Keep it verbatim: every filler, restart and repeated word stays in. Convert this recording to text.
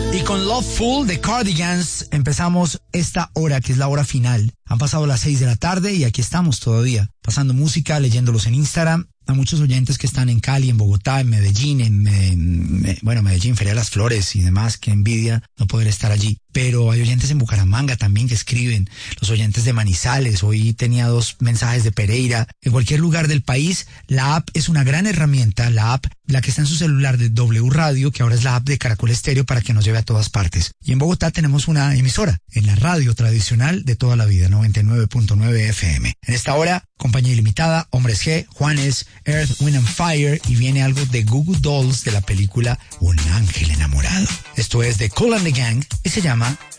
Y con Loveful de Cardigans empezamos esta hora, que es la hora final. Han pasado las seis de la tarde y aquí estamos todavía, pasando música, leyéndolos en Instagram. A muchos oyentes que están en Cali, en Bogotá, en Medellín, en, en, en bueno, Medellín, Feria de las Flores y demás, qué envidia no poder estar allí. Pero hay oyentes en Bucaramanga también que escriben, los oyentes de Manizales, hoy tenía dos mensajes de Pereira. En cualquier lugar del país, la app es una gran herramienta, la app, la que está en su celular de W Radio, que ahora es la app de Caracol Estéreo para que nos lleve a todas partes. Y en Bogotá tenemos una emisora, en la radio tradicional de toda la vida, noventa y nueve punto nueve F M. En esta hora, Compañía Ilimitada, Hombres G, Juanes, Earth, Wind and Fire, y viene algo de Goo Goo Dolls de la película Un Ángel Enamorado. Esto es de Kool and the Gang y se llama